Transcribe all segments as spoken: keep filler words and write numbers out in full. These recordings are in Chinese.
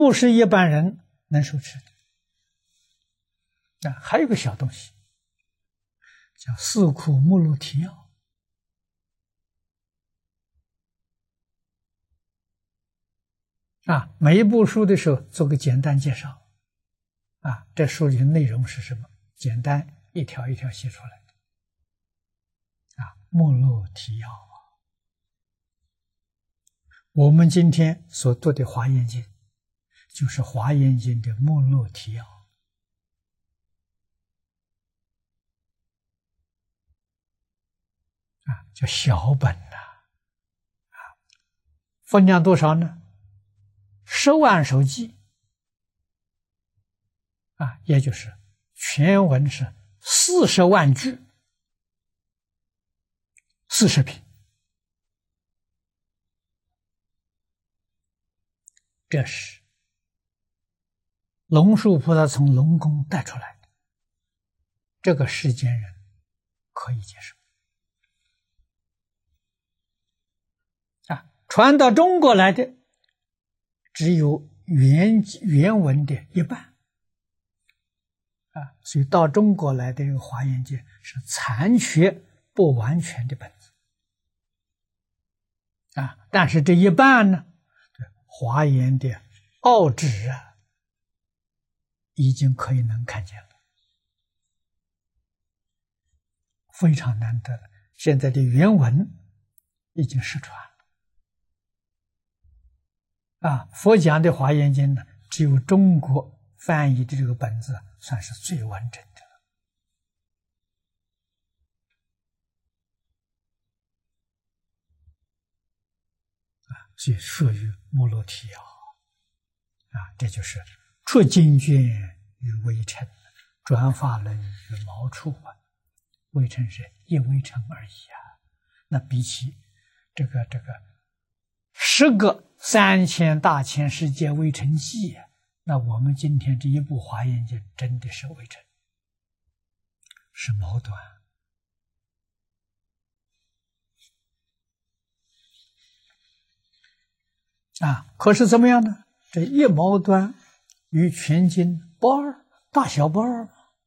不是一般人能受持的。啊，还有个小东西，叫四库目录提要。啊，每一部书的时候做个简单介绍。啊，这书里的内容是什么？简单一条一条写出来的。啊，目录提要啊。我们今天所读的《华严经》，就是《华严经》的目录提要。啊，叫小本呐。啊，分量多少呢？十万首记。啊，也就是全文是四十万句，四十品。这是龙树菩萨从龙宫带出来的，这个世间人可以接受。啊，传到中国来的只有原原文的一半。啊，所以到中国来的这个《华严经》是残缺不完全的本子。啊，但是这一半呢，华严的奥旨啊，已经可以能看见了，非常难得了。现在的原文已经失传了。啊，佛讲的《华严经》呢，只有中国翻译的这个本子算是最完整的了。啊，所以属于目录提要。啊，这就是出经卷与微尘，转法轮与毛处啊。微尘是一微尘而已啊。那比起这个这个十个三千大千世界微尘记，那我们今天这一部《华严经》真的是微尘，是毛端。啊，可是怎么样呢？这一毛端与全经不二，大小不二。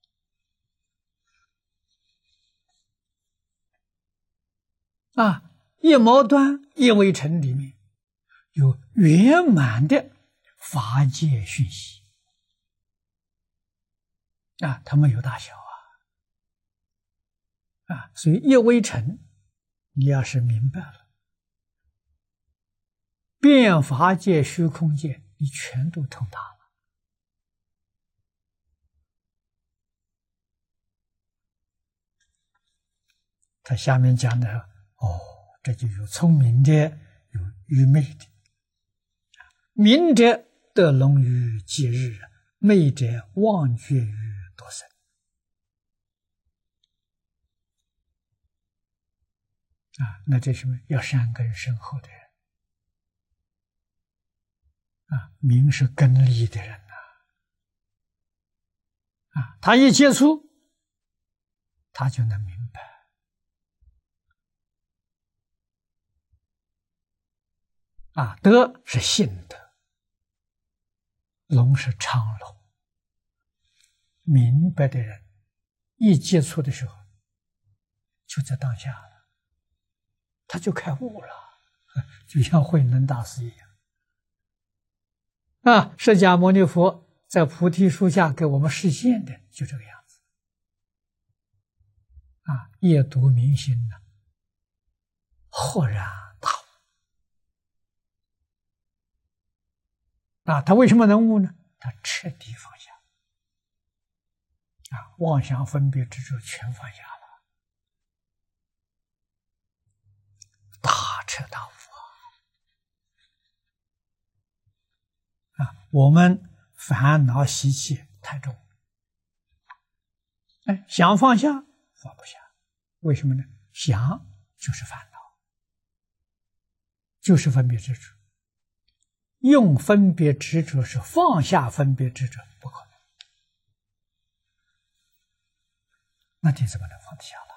啊，一毛端一微尘里面有圆满的法界讯息。啊，它没有大小啊。啊，所以一微尘，你要是明白了，遍法界虚空界你全都通达了。他下面讲的，哦，这就有聪明的，有愚昧的。明者得龙于几日，昧者忘却于多生。啊，那这是什么？要善根深厚的人。啊，明是根利的人呐。啊，他一接触，他就能明白。啊，德是信德，龙是昌龙。明白的人，一接触的时候，就在当下了，他就开悟了，就像慧能大师一样。啊，释迦牟尼佛在菩提树下给我们示现的就这个样子。啊，夜读明心呢，豁然大悟。啊，他为什么能悟呢？他彻底放下。啊，妄想分别执着全放下了，大彻大悟啊！啊，我们烦恼习气太重，哎，想放下放不下，为什么呢？想就是烦恼，就是分别执着。用分别执着是放下分别执着，不可能。那你怎么能放得下了？